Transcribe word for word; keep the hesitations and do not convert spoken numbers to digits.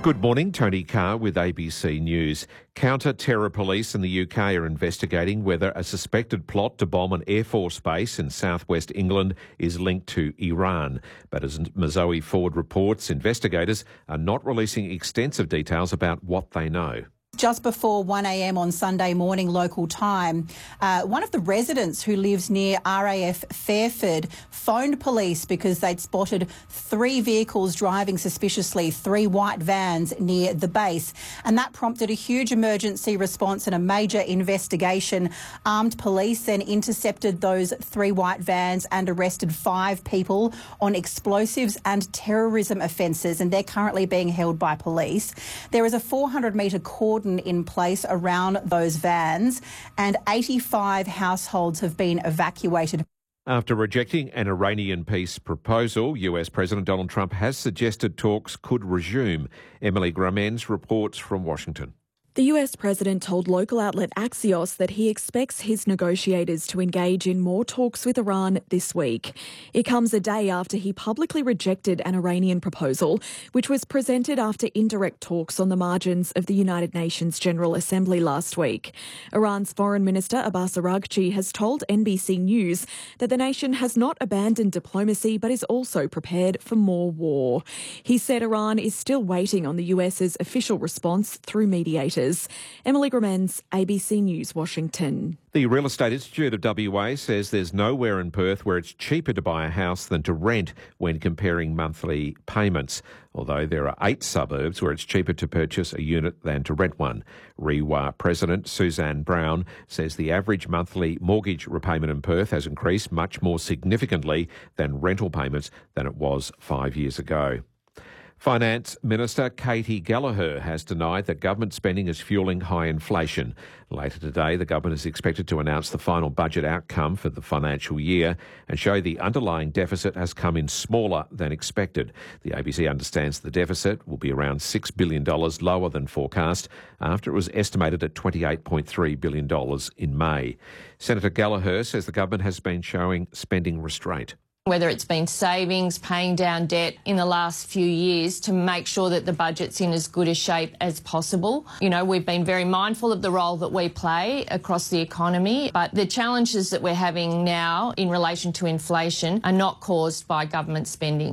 Good morning, Tony Carr with A B C News. Counter-terror police in the U K are investigating whether a suspected plot to bomb an Air Force base in southwest England is linked to Iran. But as Mazoe Ford reports, investigators are not releasing extensive details about what they know. Just before one a m on Sunday morning local time, uh, one of the residents who lives near R A F Fairford phoned police because they'd spotted three vehicles driving suspiciously, three white vans near the base. And that prompted a huge emergency response and a major investigation. Armed police then intercepted those three white vans and arrested five people on explosives and terrorism offences, and they're currently being held by police. There is a four hundred metre cordon in place around those vans, and eighty-five households have been evacuated. After rejecting an Iranian peace proposal, U S President Donald Trump has suggested talks could resume. Emily Gramenz reports from Washington. The U S president told local outlet Axios that he expects his negotiators to engage in more talks with Iran this week. It comes a day after he publicly rejected an Iranian proposal, which was presented after indirect talks on the margins of the United Nations General Assembly last week. Iran's Foreign Minister Abbas Araghchi has told N B C News that the nation has not abandoned diplomacy but is also prepared for more war. He said Iran is still waiting on the US's official response through mediators. Emily Gramenz, A B C News, Washington. The Real Estate Institute of W A says there's nowhere in Perth where it's cheaper to buy a house than to rent when comparing monthly payments, although there are eight suburbs where it's cheaper to purchase a unit than to rent one. R E W A President Suzanne Brown says the average monthly mortgage repayment in Perth has increased much more significantly than rental payments than it was five years ago. Finance Minister Katy Gallagher has denied that government spending is fueling high inflation. Later today, the government is expected to announce the final budget outcome for the financial year and show the underlying deficit has come in smaller than expected. The A B C understands the deficit will be around six billion dollars lower than forecast after it was estimated at twenty-eight point three billion dollars in May. Senator Gallagher says the government has been showing spending restraint. Whether it's been savings, paying down debt in the last few years to make sure that the budget's in as good a shape as possible. You know, we've been very mindful of the role that we play across the economy, but the challenges that we're having now in relation to inflation are not caused by government spending.